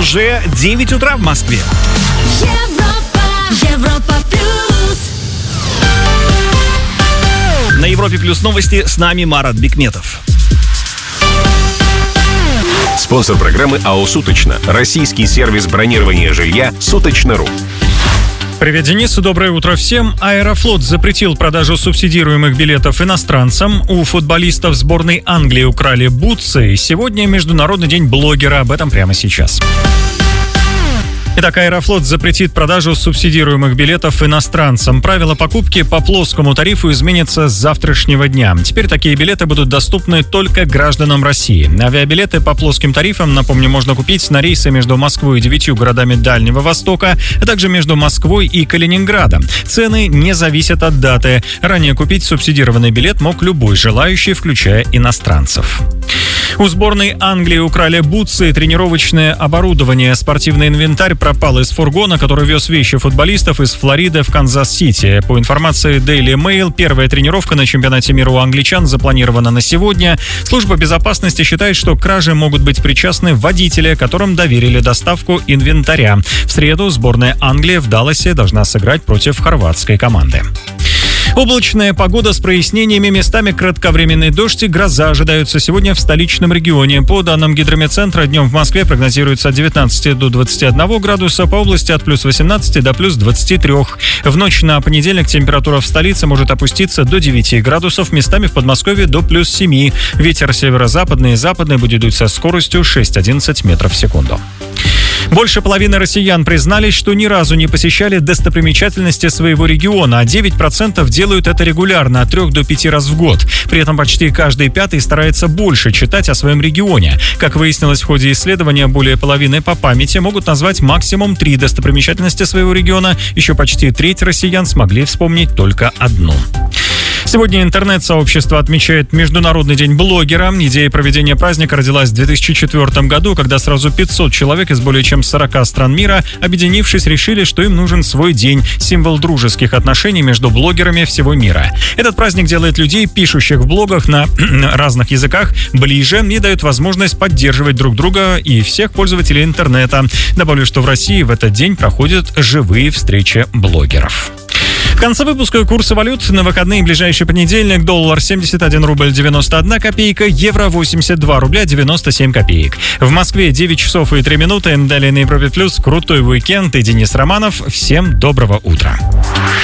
уже 9 утра в Москве. Европа плюс. На Европе плюс новости, с нами Марат Бикметов. Спонсор программы АО «Суточно». Российский сервис бронирования жилья «Суточно.ру». Привет, Денис, доброе утро всем. Аэрофлот запретил продажу субсидируемых билетов иностранцам. У футболистов сборной Англии украли бутсы. Сегодня Международный день блогера. Об этом прямо сейчас. Итак, Аэрофлот запретит продажу субсидируемых билетов иностранцам. Правила покупки по плоскому тарифу изменятся с завтрашнего дня. Теперь такие билеты будут доступны только гражданам России. Авиабилеты по плоским тарифам, напомню, можно купить на рейсы между Москвой и 9 городами Дальнего Востока, а также между Москвой и Калининградом. Цены не зависят от даты. Ранее купить субсидированный билет мог любой желающий, включая иностранцев. У сборной Англии украли бутсы, тренировочное оборудование. Спортивный инвентарь пропал из фургона, который вез вещи футболистов из Флориды в Канзас-Сити. По информации Daily Mail, первая тренировка на чемпионате мира у англичан запланирована на сегодня. Служба безопасности считает, что к краже могут быть причастны водители, которым доверили доставку инвентаря. В среду сборная Англии в Далласе должна сыграть против хорватской команды. Облачная погода с прояснениями, местами кратковременный дождь и гроза ожидаются сегодня в столичном регионе. По данным гидрометцентра, днем в Москве прогнозируется от 19 до 21 градуса, по области от плюс 18 до плюс 23. В ночь на понедельник температура в столице может опуститься до 9 градусов, местами в Подмосковье до плюс 7. Ветер северо-западный и западный будет дуть со скоростью 6-11 метров в секунду. Больше половины россиян признались, что ни разу не посещали достопримечательности своего региона, а 9% делают это регулярно, от 3 до 5 раз в год. При этом почти каждый пятый старается больше читать о своем регионе. Как выяснилось в ходе исследования, более половины по памяти могут назвать максимум 3 достопримечательности своего региона. Еще почти треть россиян смогли вспомнить только одну. Сегодня интернет-сообщество отмечает Международный день блогера. Идея проведения праздника родилась в 2004 году, когда сразу 500 человек из более чем 40 стран мира, объединившись, решили, что им нужен свой день, символ дружеских отношений между блогерами всего мира. Этот праздник делает людей, пишущих в блогах на разных языках, ближе и дает возможность поддерживать друг друга и всех пользователей интернета. Добавлю, что в России в этот день проходят живые встречи блогеров. В конце выпуска курсы валют. На выходные ближайший понедельник: доллар 71 рубль 91 копейка, евро 82 рубля 97 копеек. В Москве 9 часов и 3 минуты. Далее на Европе плюс крутой уикенд и Денис Романов. Всем доброго утра.